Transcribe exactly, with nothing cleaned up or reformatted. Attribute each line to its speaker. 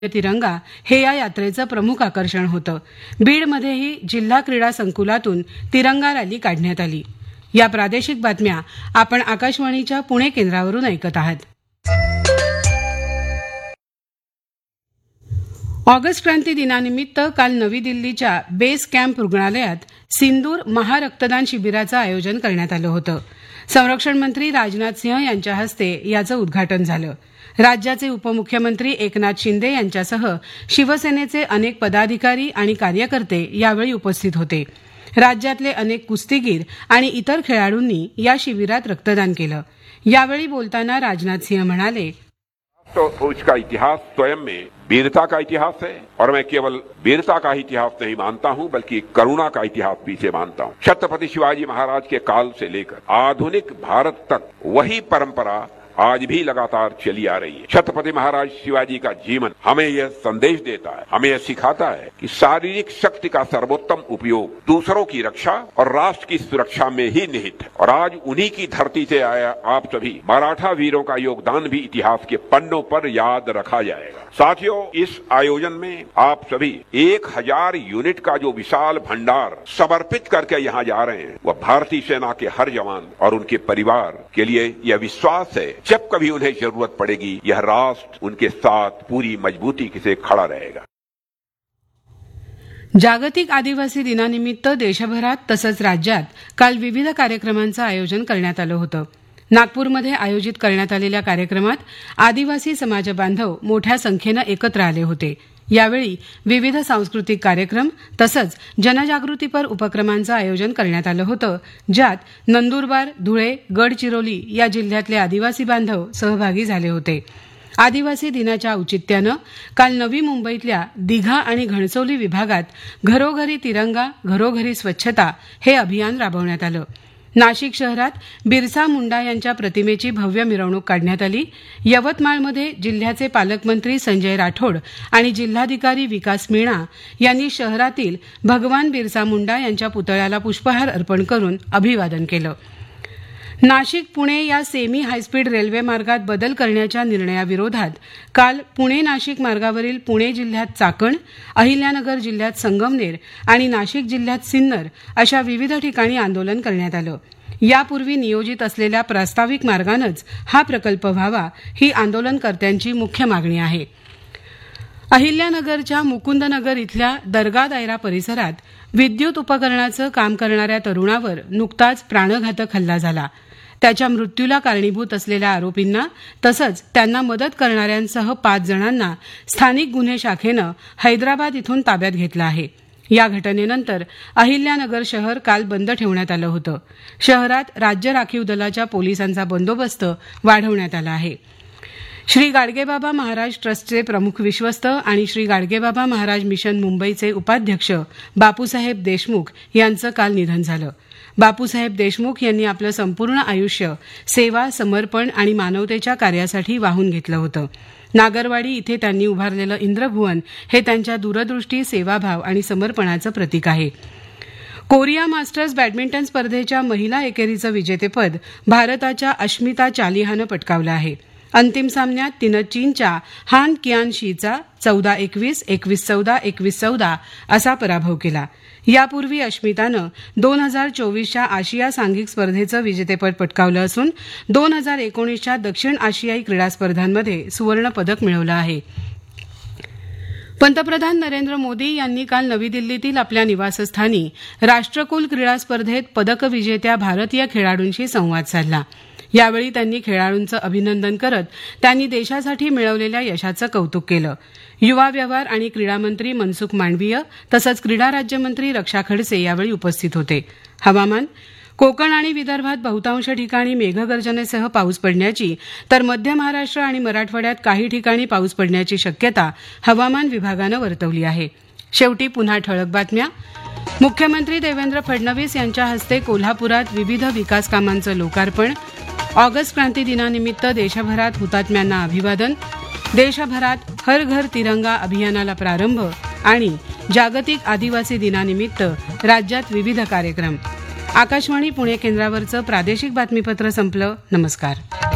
Speaker 1: तिरंगा हे या यात्रेचं प्रमुख आकर्षण होतं. बीडमध्येही जिल्हा क्रीडा संकुलातून तिरंगा रॅली काढण्यात आली. या प्रादेशिक बातम्या आपण आकाशवाणीच्या पुणे केंद्रावरून ऐकत आहात. ऑगस्ट क्रांती दिनानिमित्त काल नवी दिल्लीच्या बेस कॅम्प रुग्णालयात सिंदूर महारक्तदान शिबिराचं आयोजन करण्यात आलं होतं. संरक्षण मंत्री राजनाथ सिंह यांच्या हस्ते याचं उद्घाटन झालं. राज्याचे उपमुख्यमंत्री एकनाथ शिंदे यांच्यासह शिवसेनेचे अनेक पदाधिकारी आणि कार्यकर्ते यावेळी उपस्थित होते. राज्यातले अनेक कुस्तीगीर आणि इतर खेळाडूंनी या शिबिरात रक्तदान केलं. यावेळी बोलताना राजनाथ सिंह म्हणाले,
Speaker 2: तो उसका इतिहास स्वयं में वीरता का इतिहास है और मैं केवल वीरता का इतिहास नहीं मानता हूं बल्कि करुणा का इतिहास पीछे मानता हूं. छत्रपति शिवाजी महाराज के काल से लेकर आधुनिक भारत तक वही परंपरा आज भी लगातार चली आ रही है. छत्रपति महाराज शिवाजी का जीवन हमें यह संदेश देता है, हमें यह सिखाता है कि शारीरिक शक्ति का सर्वोत्तम उपयोग दूसरों की रक्षा और राष्ट्र की सुरक्षा में ही निहित है. और आज उन्हीं की धरती से आया आप सभी मराठा वीरों का योगदान भी इतिहास के पन्नों पर याद रखा जाएगा. साथियों, इस आयोजन में आप सभी एक हजार यूनिट का जो विशाल भंडार समर्पित करके यहाँ जा रहे हैं, वह भारतीय सेना के हर जवान और उनके परिवार के लिए यह विश्वास है, जब कभी उन्हें जरूरत पड़ेगी यह राष्ट्र उनके साथ पूरी मजबूती से खड़ा रहेगा.
Speaker 1: जागतिक आदिवासी दिनानिमित्त देशभरात तसंच राज्यात काल विविध कार्यक्रमांचं आयोजन करण्यात आलं होतं. नागपूरमध्ये आयोजित करण्यात आलेल्या कार्यक्रमात आदिवासी समाज बांधव मोठ्या संख्येनं एकत्र आले होते. यावेळी विविध सांस्कृतिक कार्यक्रम तसंच जनजागृतीपर उपक्रमांचं आयोजन करण्यात आलं होतं, ज्यात नंदुरबार, धुळे, गडचिरोली या जिल्ह्यातले आदिवासी बांधव सहभागी झाले होते. आदिवासी दिनाच्या औचित्यानं काल नवी मुंबईतल्या दिघा आणि घणसोली विभागात घरोघरी तिरंगा, घरोघरी स्वच्छता हे अभियान राबवण्यात आलं. नाशिक शहरात बिरसा मुंडा यांच्या प्रतिमेची भव्य मिरवणूक काढण्यात आली. यवतमाळमध्ये जिल्ह्याचे पालकमंत्री संजय राठोड आणि जिल्हाधिकारी विकास मीणा यांनी शहरातील भगवान बिरसा मुंडा यांच्या पुतळ्याला पुष्पहार अर्पण करून अभिवादन केलं. नाशिक पुणे या सेमी हायस्पीड रेल्वे मार्गात बदल करण्याच्या निर्णयाविरोधात काल पुणे नाशिक मार्गावरील पुणे जिल्ह्यात चाकण, अहिल्यानगर जिल्ह्यात संगमनेर आणि नाशिक जिल्ह्यात सिन्नर अशा विविध ठिकाणी आंदोलन करण्यात आलं. यापूर्वी नियोजित असलेल्या प्रास्ताविक मार्गानंच हा प्रकल्प व्हावा ही आंदोलनकर्त्यांची मुख्य मागणी आहे. अहिल्यानगरच्या मुकुंदनगर इथल्या दर्गा दायरा परिसरात विद्युत उपकरणाचं काम करणाऱ्या तरुणावर नुकताच प्राणघातक हल्ला झाला. त्याच्या मृत्यूला कारणीभूत असलेल्या आरोपींना तसंच त्यांना मदत करणाऱ्यांसह पाच जणांना स्थानिक गुन्हे शाखेनं हैदराबाद इथून ताब्यात घेतलं आहे. या घटनेनंतर अहिल्यानगर शहर काल बंद ठेवण्यात आलं होतं. शहरात राज्य राखीव दलाच्या पोलिसांचा बंदोबस्त वाढवण्यात आला आहे. श्री गाडगेबाबा महाराज ट्रस्टचे प्रमुख विश्वस्त आणि श्री गाडगेबाबा महाराज मिशन मुंबईचे उपाध्यक्ष बापूसाहेब देशमुख यांचं काल निधन झालं. बापूसाहेब देशमुख यांनी आपलं संपूर्ण आयुष्य सेवा, समर्पण आणि मानवतेच्या कार्यासाठी वाहून घेतलं होतं. नागरवाडी इथे त्यांनी उभारलेलं इंद्रभुवन हे त्यांच्या दूरदृष्टी, सेवाभाव आणि समर्पणाचं प्रतीक आहे. कोरिया मास्टर्स बॅडमिंटन स्पर्धेच्या महिला एकेरीचं विजेतेपद भारताच्या अश्मिता चालिहानं पटकावलं आहे. अंतिम सामन्यात तिनं चीनच्या हान कियान शीचा चौदा एकवीस, एकवीस चौदा, एकवीस चौदा असा पराभव केला. यापूर्वी अश्मितानं दोन हजार चोवीसच्या आशिया सांघिक स्पर्धेचं विजेतेपद पटकावलं असून दोन हजार एकोणीसच्या दक्षिण आशियाई क्रीडा स्पर्धांमध्ये सुवर्ण पदक मिळवलं आहे. पंतप्रधान नरेंद्र मोदी यांनी काल नवी दिल्लीतील आपल्या निवासस्थानी राष्ट्रकुल क्रीडा स्पर्धेत पदक विजेत्या भारतीय खेळाडूंशी संवाद साधला. यावेळी त्यांनी खेळाडूंचं अभिनंदन करत त्यांनी देशासाठी मिळवलेल्या यशाचं कौतुक केलं. युवा व्यवहार आणि क्रीडा मंत्री मनसुख मांडवीय तसंच क्रीडा राज्यमंत्री रक्षा खडसे यावेळी उपस्थित होते. हवामान कोकण आणि विदर्भात बहुतांश ठिकाणी मेघगर्जनेसह पाऊस पडण्याची तर मध्य महाराष्ट्र आणि मराठवाड्यात काही ठिकाणी पाऊस पडण्याची शक्यता हवामान विभागानं वर्तवली आहे. शेवटी पुन्हा ठळक बातम्या. मुख्यमंत्री देवेंद्र फडणवीस यांच्या हस्ते कोल्हापुरात विविध विकास कामांचं लोकार्पण. ऑगस्ट क्रांती दिनानिमित्त देशभरात हुतात्म्यांना अभिवादन. देशभरात हर घर तिरंगा अभियानाला प्रारंभ आणि जागतिक आदिवासी दिनानिमित्त राज्यात विविध कार्यक्रम. आकाशवाणी पुणे केंद्रावरचं प्रादेशिक बातमीपत्र संपलं. नमस्कार.